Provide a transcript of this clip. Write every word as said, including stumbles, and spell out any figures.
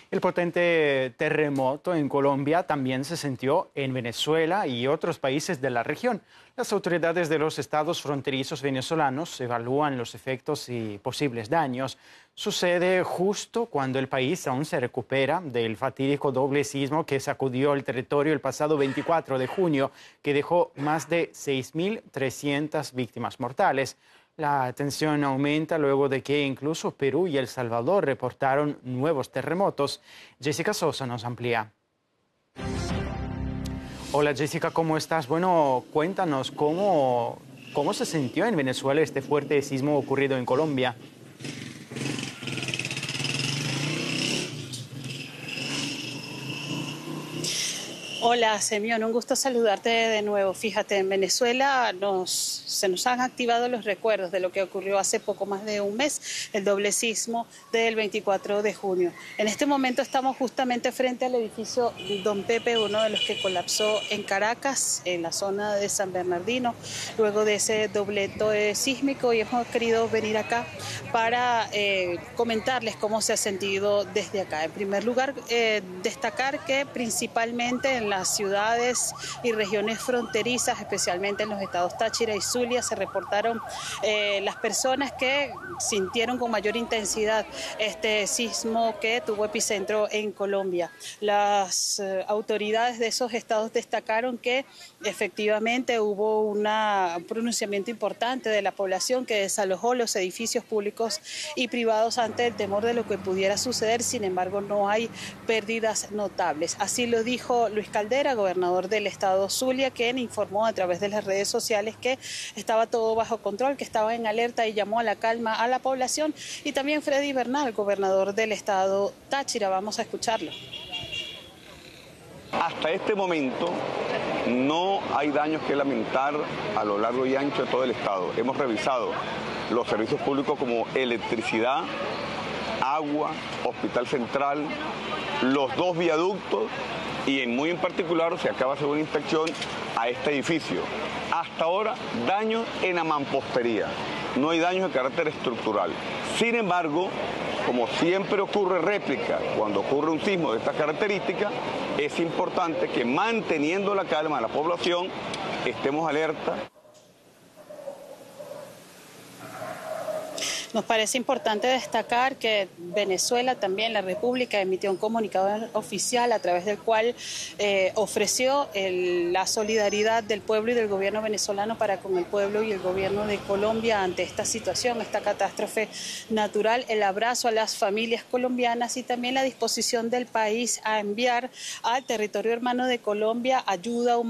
El potente terremoto en Colombia también se sintió en Venezuela y otros países de la región. Las autoridades de los estados fronterizos venezolanos evalúan los efectos y posibles daños. Sucede justo cuando el país aún se recupera del fatídico doble sismo que sacudió el territorio el pasado veinticuatro de junio, que dejó más de seis mil trescientas víctimas mortales. La tensión aumenta luego de que incluso Perú y El Salvador reportaron nuevos terremotos. Jessica Sosa nos amplía. Hola Jessica, ¿cómo estás? Bueno, cuéntanos cómo, cómo se sintió en Venezuela este fuerte sismo ocurrido en Colombia. Hola, Semión, un gusto saludarte de nuevo. Fíjate, en Venezuela nos, se nos han activado los recuerdos de lo que ocurrió hace poco más de un mes, el doble sismo del veinticuatro de junio. En este momento estamos justamente frente al edificio Don Pepe, uno de los que colapsó en Caracas, en la zona de San Bernardino, luego de ese dobleto sísmico, y hemos querido venir acá para eh, comentarles cómo se ha sentido desde acá. En primer lugar, eh, destacar que principalmente en la las ciudades y regiones fronterizas, especialmente en los estados Táchira y Zulia, se reportaron eh, las personas que sintieron con mayor intensidad este sismo que tuvo epicentro en Colombia. Las eh, autoridades de esos estados destacaron que efectivamente hubo una, un pronunciamiento importante de la población que desalojó los edificios públicos y privados ante el temor de lo que pudiera suceder. Sin embargo, no hay pérdidas notables. Así lo dijo Luis Caldera, gobernador del estado Zulia, quien informó a través de las redes sociales que estaba todo bajo control, que estaba en alerta y llamó a la calma a la población. Y también Freddy Bernal, gobernador del estado Táchira. Vamos a escucharlo. Hasta este momento no hay daños que lamentar a lo largo y ancho de todo el estado. Hemos revisado los servicios públicos como electricidad, agua, hospital central, los dos viaductos y en muy en particular se acaba de hacer una inspección a este edificio. Hasta ahora, daños en la mampostería, no hay daños de carácter estructural. Sin embargo, como siempre ocurre réplica cuando ocurre un sismo de estas características, es importante que manteniendo la calma de la población estemos alerta. Nos parece importante destacar que Venezuela, también la República, emitió un comunicado oficial a través del cual eh, ofreció el, la solidaridad del pueblo y del gobierno venezolano para con el pueblo y el gobierno de Colombia ante esta situación, esta catástrofe natural, el abrazo a las familias colombianas y también la disposición del país a enviar al territorio hermano de Colombia ayuda humanitaria